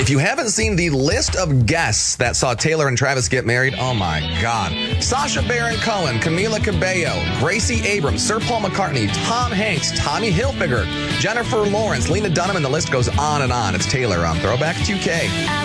If you haven't seen the list of guests that saw Taylor and Travis get married, oh my God. Sacha Baron Cohen, Camila Cabello, Gracie Abrams, Sir Paul McCartney, Tom Hanks, Tommy Hilfiger, Jennifer Lawrence, Lena Dunham, and the list goes on and on. It's Taylor on Throwback 2K.